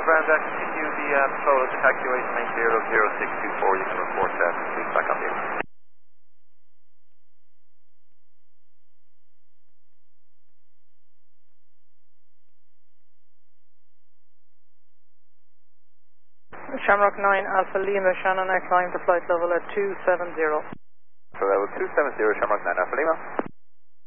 ground, continue the patrol of evacuation 900624. You can report please back on the air. Shamrock 9 Alpha Lima, Shannon, climb to flight level at 270. So level 270, Shamrock 9 Alpha Lima.